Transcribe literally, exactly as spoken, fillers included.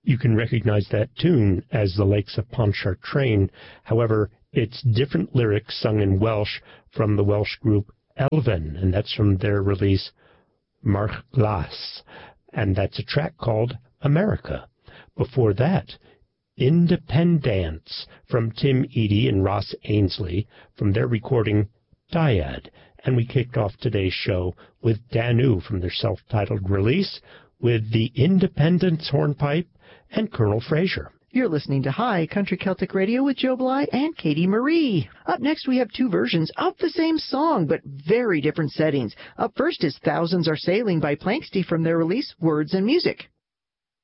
you can recognize that tune as The Lakes of Pontchartrain. However, it's different lyrics sung in Welsh from the Welsh group Elfen, and that's from their release March Glas, and that's a track called America. Before that, Independence from Tim Eadie and Ross Ainsley from their recording Dyad. And we kicked off today's show with Danu from their self-titled release with the Independence Hornpipe and Colonel Fraser. You're listening to High Country Celtic Radio with Joe Bly and Katie Marie. Up next, we have two versions of the same song, but very different settings. Up first is Thousands Are Sailing by Planxty from their release Words and Music.